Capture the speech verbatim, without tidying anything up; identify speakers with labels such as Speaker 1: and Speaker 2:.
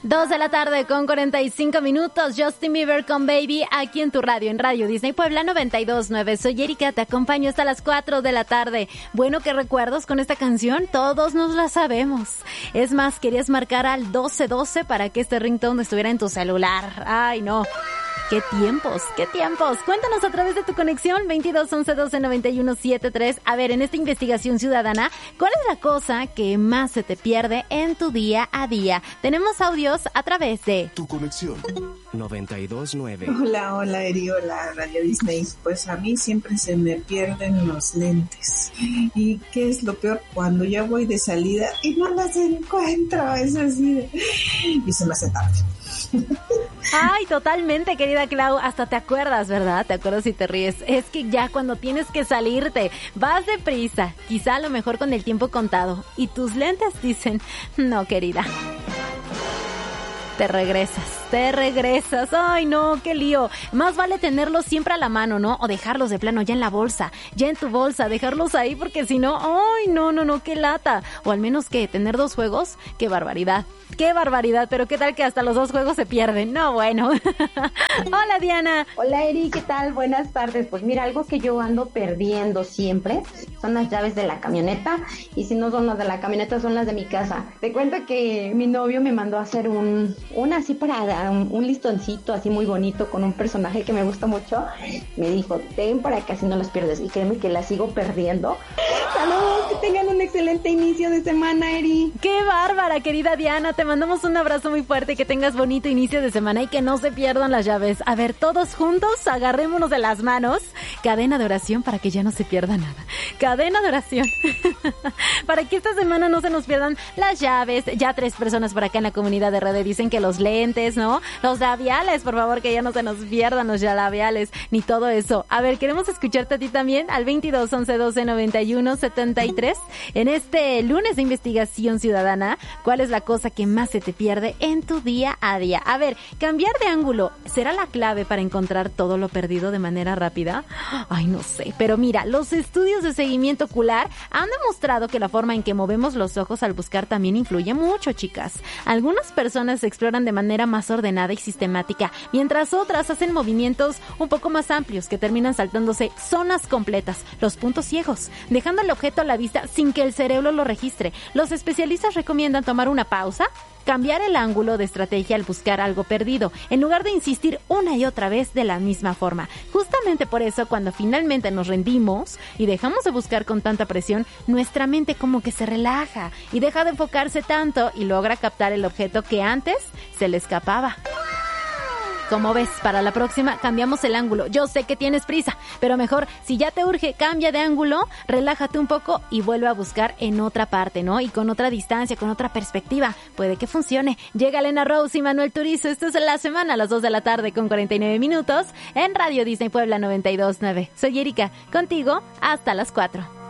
Speaker 1: Dos de la tarde con cuarenta y cinco minutos. Justin Bieber con Baby aquí en tu radio, en Radio Disney Puebla noventa y dos punto nueve. Soy Erika, te acompaño hasta las cuatro de la tarde. Bueno, ¿qué recuerdos con esta canción? Todos nos la sabemos. Es más, querías marcar al doce doce para que este ringtone estuviera en tu celular. Ay, no. ¡Qué tiempos! ¡Qué tiempos! Cuéntanos a través de tu conexión veintidós once doce noventa y uno setenta y tres. A ver, en esta investigación ciudadana, ¿cuál es la cosa que más se te pierde en tu día a día? Tenemos audios a través de
Speaker 2: tu conexión noventa y dos punto nueve.
Speaker 3: Hola, hola Eri, hola Radio Disney. Pues a mí siempre se me pierden los lentes. ¿Y qué es lo peor? Cuando ya voy de salida y no los encuentro. Es así. Y se me hace tarde.
Speaker 1: Ay, totalmente, querida Clau, hasta te acuerdas, ¿verdad? Te acuerdas y te ríes. Es que ya cuando tienes que salirte, vas deprisa, quizá a lo mejor con el tiempo contado, y tus lentes dicen, no, querida. Te regresas, te regresas. Ay, no, qué lío. Más vale tenerlos siempre a la mano, ¿no? O dejarlos de plano ya en la bolsa, ya en tu bolsa, dejarlos ahí porque si no, ay, no, no, no, qué lata. O al menos que tener dos juegos, qué barbaridad. Qué barbaridad, pero qué tal que hasta los dos juegos se pierden. No, bueno. Hola, Diana.
Speaker 4: Hola, Eri, ¿qué tal? Buenas tardes. Pues mira, algo que yo ando perdiendo siempre son las llaves de la camioneta, y si no son las de la camioneta, son las de mi casa. Te cuento que mi novio me mandó a hacer un, un así para un, un listoncito así muy bonito con un personaje que me gusta mucho. Me dijo, ten para que así no los pierdes, y créeme que las sigo perdiendo. Saludos, que tengan un excelente inicio de semana, Eri.
Speaker 1: Qué bárbara, querida Diana. Te mandamos un abrazo muy fuerte, que tengas bonito inicio de semana y que no se pierdan las llaves. A ver, todos juntos, agarrémonos de las manos. Cadena de oración para que ya no se pierda nada. Cadena de oración. Para que esta semana no se nos pierdan las llaves. Ya tres personas por acá en la comunidad de redes dicen que los lentes, ¿no? Los labiales, por favor, que ya no se nos pierdan los ya labiales, ni todo eso. A ver, queremos escucharte a ti también al veintidós once doce noventa y uno setenta y tres. En este lunes de investigación ciudadana, ¿cuál es la cosa que más se te pierde en tu día a día? A ver, cambiar de ángulo, ¿será la clave para encontrar todo lo perdido de manera rápida? Ay, no sé, pero mira, los estudios de seguimiento ocular han demostrado que la forma en que movemos los ojos al buscar también influye mucho, chicas. Algunas personas exploran de manera más ordenada y sistemática, mientras otras hacen movimientos un poco más amplios que terminan saltándose zonas completas, los puntos ciegos, dejando el objeto a la vista sin que el cerebro lo registre. Los especialistas recomiendan tomar una pausa, cambiar el ángulo de estrategia al buscar algo perdido, en lugar de insistir una y otra vez de la misma forma. Justamente por eso, cuando finalmente nos rendimos y dejamos de buscar con tanta presión, nuestra mente como que se relaja y deja de enfocarse tanto y logra captar el objeto que antes se le escapaba. Como ves, para la próxima cambiamos el ángulo. Yo sé que tienes prisa, pero mejor, si ya te urge, cambia de ángulo, relájate un poco y vuelve a buscar en otra parte, ¿no? Y con otra distancia, con otra perspectiva. Puede que funcione. Llega Elena Rose y Manuel Turizo. Esto es La Semana a las dos de la tarde con cuarenta y nueve minutos en Radio Disney Puebla noventa y dos punto nueve. Soy Erika, contigo hasta las cuatro.